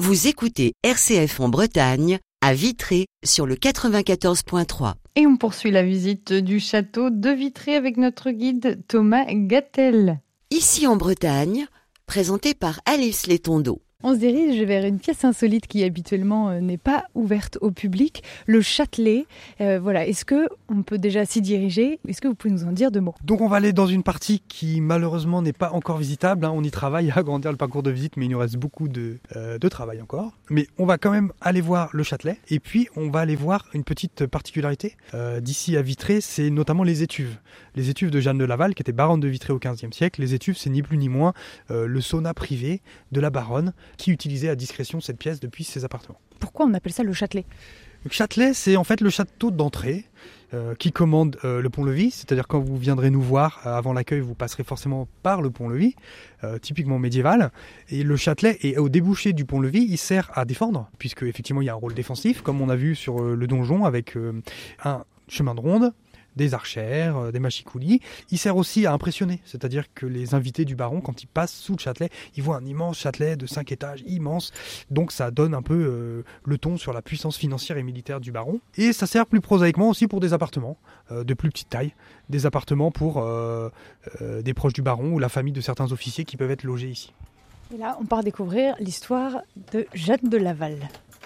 Vous écoutez RCF en Bretagne, à Vitré, sur le 94.3. Et on poursuit la visite du château de Vitré avec notre guide Thomas Gattel. Ici en Bretagne, présenté par Alice Létondo. On se dirige vers une pièce insolite qui habituellement n'est pas ouverte au public, le Châtelet. Est-ce qu'on peut déjà s'y diriger? Est-ce que vous pouvez nous en dire deux mots? Donc on va aller dans une partie qui malheureusement n'est pas encore visitable. On y travaille à agrandir le parcours de visite, mais il nous reste beaucoup de travail encore. Mais on va quand même aller voir le Châtelet. Et puis on va aller voir une petite particularité d'ici à Vitré, c'est notamment les étuves. Les étuves de Jeanne de Laval, qui était baronne de Vitré au XVe siècle. Les étuves, c'est ni plus ni moins le sauna privé de la baronne, qui utilisait à discrétion cette pièce depuis ses appartements. Pourquoi on appelle ça le Châtelet? Le Châtelet, c'est en fait le château d'entrée qui commande le pont-levis, c'est-à-dire quand vous viendrez nous voir avant l'accueil, vous passerez forcément par le pont-levis, typiquement médiéval. Et le Châtelet est au débouché du pont-levis, il sert à défendre, puisque effectivement il y a un rôle défensif, comme on a vu sur le donjon avec un chemin de ronde, des archères, des machicoulis. Il sert aussi à impressionner, c'est-à-dire que les invités du baron, quand ils passent sous le Châtelet, ils voient un immense Châtelet de 5 étages, immense. Donc ça donne un peu le ton sur la puissance financière et militaire du baron. Et ça sert plus prosaïquement aussi pour des appartements de plus petite taille, des appartements pour des proches du baron ou la famille de certains officiers qui peuvent être logés ici. Et là, on part découvrir l'histoire de Jeanne de Laval.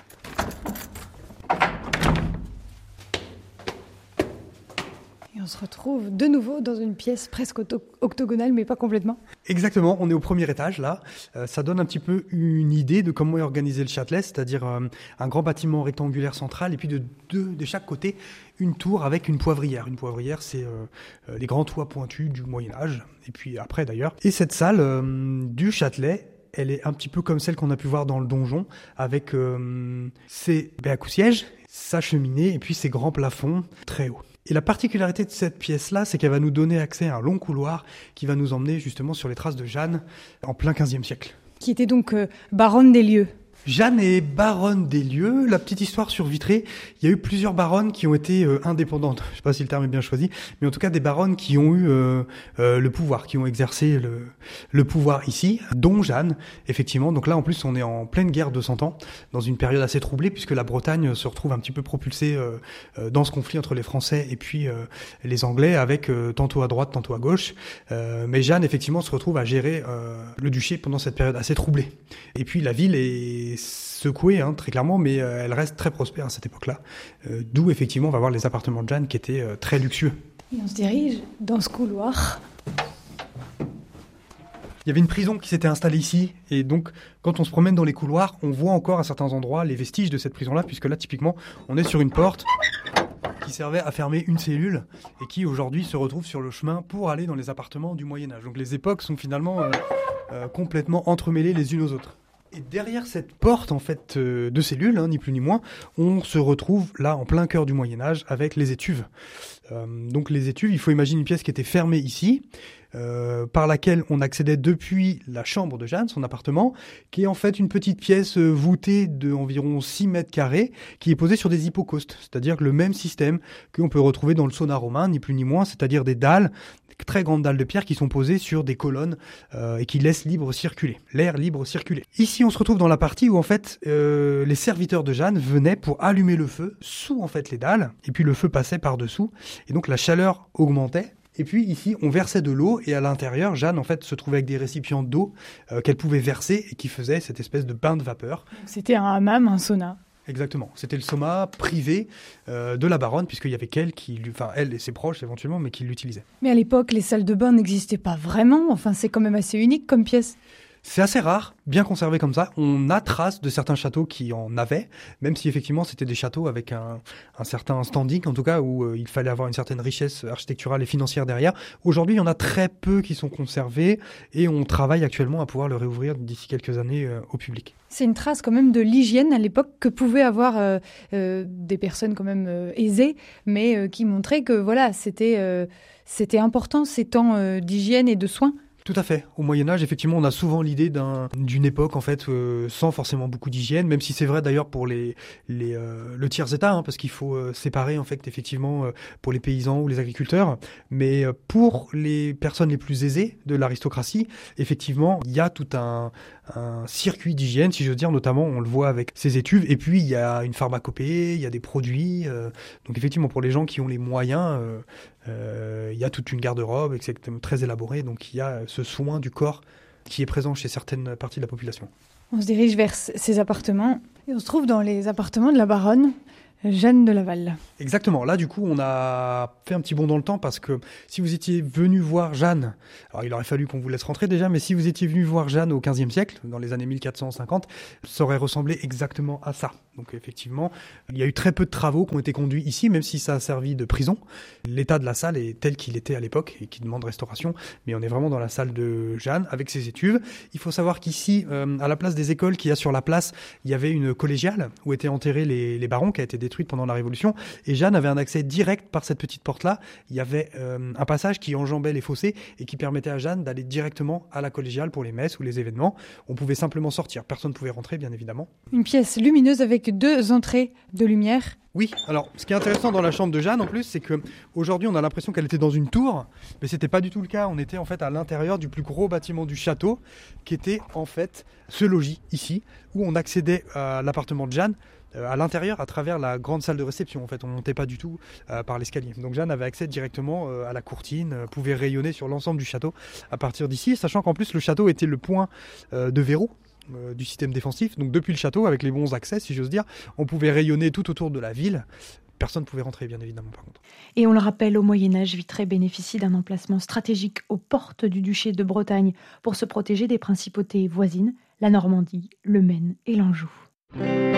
On se retrouve de nouveau dans une pièce presque octogonale, mais pas complètement. Exactement, on est au premier étage là. Ça donne un petit peu une idée de comment est organisé le Châtelet, c'est-à-dire un grand bâtiment rectangulaire central et puis de chaque côté une tour avec une poivrière. Une poivrière, c'est les grands toits pointus du Moyen-Âge, et puis après d'ailleurs. Et cette salle du Châtelet, elle est un petit peu comme celle qu'on a pu voir dans le donjon, avec ses béac-sièges, sa cheminée et puis ses grands plafonds très hauts. Et la particularité de cette pièce-là, c'est qu'elle va nous donner accès à un long couloir qui va nous emmener justement sur les traces de Jeanne en plein XVe siècle. Qui était donc baronne des lieux. Jeanne est baronne des lieux. La petite histoire sur Vitré, il y a eu plusieurs baronnes qui ont été indépendantes. Je ne sais pas si le terme est bien choisi, mais en tout cas des baronnes qui ont eu le pouvoir, qui ont exercé le pouvoir ici, dont Jeanne, effectivement. Donc là, en plus, on est en pleine guerre de 100 ans, dans une période assez troublée, puisque la Bretagne se retrouve un petit peu propulsée dans ce conflit entre les Français et puis les Anglais, avec tantôt à droite, tantôt à gauche. Mais Jeanne, effectivement, se retrouve à gérer le duché pendant cette période assez troublée. Et puis la ville est secouée, très clairement, mais elle reste très prospère à cette époque-là. D'où, effectivement, on va voir les appartements de Jeanne qui étaient très luxueux. Et on se dirige dans ce couloir. Il y avait une prison qui s'était installée ici, et donc quand on se promène dans les couloirs, on voit encore à certains endroits les vestiges de cette prison-là, puisque là, typiquement, on est sur une porte qui servait à fermer une cellule, et qui aujourd'hui se retrouve sur le chemin pour aller dans les appartements du Moyen-Âge. Donc les époques sont finalement complètement entremêlées les unes aux autres. Et derrière cette porte en fait de cellules, ni plus ni moins, on se retrouve là en plein cœur du Moyen-Âge avec les étuves. Donc les étuves, il faut imaginer une pièce qui était fermée ici, par laquelle on accédait depuis la chambre de Jeanne, son appartement, qui est en fait une petite pièce voûtée d'environ 6 mètres carrés, qui est posée sur des hypocaustes, c'est-à-dire le même système qu'on peut retrouver dans le sauna romain, ni plus ni moins, c'est-à-dire des dalles, très grandes dalles de pierre qui sont posées sur des colonnes et qui laissent l'air libre circuler. Ici, on se retrouve dans la partie où en fait les serviteurs de Jeanne venaient pour allumer le feu sous en fait les dalles, et puis le feu passait par-dessous, et donc la chaleur augmentait. Et puis ici, on versait de l'eau, et à l'intérieur, Jeanne en fait se trouvait avec des récipients d'eau qu'elle pouvait verser et qui faisaient cette espèce de bain de vapeur. C'était un hammam, un sauna. Exactement. C'était le sauna privé de la baronne, puisqu'il y avait elle et ses proches éventuellement, mais qui l'utilisaient. Mais à l'époque, les salles de bain n'existaient pas vraiment. Enfin, c'est quand même assez unique comme pièce. C'est assez rare, bien conservé comme ça. On a trace de certains châteaux qui en avaient, même si effectivement c'était des châteaux avec un certain standing, en tout cas, où il fallait avoir une certaine richesse architecturale et financière derrière. Aujourd'hui, il y en a très peu qui sont conservés, et on travaille actuellement à pouvoir le réouvrir d'ici quelques années au public. C'est une trace quand même de l'hygiène à l'époque que pouvaient avoir des personnes quand même aisées, mais qui montraient que voilà, c'était important ces temps d'hygiène et de soins. Tout à fait. Au Moyen-Âge, effectivement, on a souvent l'idée d'une époque, en fait, sans forcément beaucoup d'hygiène, même si c'est vrai d'ailleurs pour le tiers-état, hein, parce qu'il faut séparer, en fait, effectivement, pour les paysans ou les agriculteurs. Mais pour les personnes les plus aisées de l'aristocratie, effectivement, il y a tout un circuit d'hygiène, si j'ose dire, notamment, on le voit avec ces étuves. Et puis, il y a une pharmacopée, il y a des produits. Donc, effectivement, pour les gens qui ont les moyens, il y a toute une garde-robe, etc., très élaborée. Donc, il y a ce soin du corps qui est présent chez certaines parties de la population. On se dirige vers ces appartements et on se trouve dans les appartements de la baronne Jeanne de Laval. Exactement. Là, du coup, on a fait un petit bond dans le temps parce que si vous étiez venu voir Jeanne, alors il aurait fallu qu'on vous laisse rentrer déjà, mais si vous étiez venu voir Jeanne au XVe siècle, dans les années 1450, ça aurait ressemblé exactement à ça. Donc effectivement, il y a eu très peu de travaux qui ont été conduits ici, même si ça a servi de prison. L'état de la salle est tel qu'il était à l'époque et qui demande restauration, mais on est vraiment dans la salle de Jeanne avec ses étuves. Il faut savoir qu'ici, à la place des écoles qu'il y a sur la place, il y avait une collégiale où étaient enterrés les barons, qui a été détruite pendant la Révolution, et Jeanne avait un accès direct par cette petite porte-là. Il y avait un passage qui enjambait les fossés et qui permettait à Jeanne d'aller directement à la collégiale pour les messes ou les événements. On pouvait simplement sortir, personne ne pouvait rentrer, bien évidemment. Une pièce lumineuse avec 2 entrées de lumière. Oui, alors ce qui est intéressant dans la chambre de Jeanne en plus, c'est qu'aujourd'hui on a l'impression qu'elle était dans une tour, mais c'était pas du tout le cas. On était en fait à l'intérieur du plus gros bâtiment du château, qui était en fait ce logis ici, où on accédait à l'appartement de Jeanne à l'intérieur à travers la grande salle de réception. En fait, on montait pas du tout par l'escalier. Donc Jeanne avait accès directement à la courtine, pouvait rayonner sur l'ensemble du château à partir d'ici, sachant qu'en plus le château était le point de verrou du système défensif. Donc depuis le château, avec les bons accès, si j'ose dire, on pouvait rayonner tout autour de la ville. Personne ne pouvait rentrer, bien évidemment, par contre. Et on le rappelle, au Moyen-Âge, Vitré bénéficie d'un emplacement stratégique aux portes du duché de Bretagne pour se protéger des principautés voisines, la Normandie, le Maine et l'Anjou.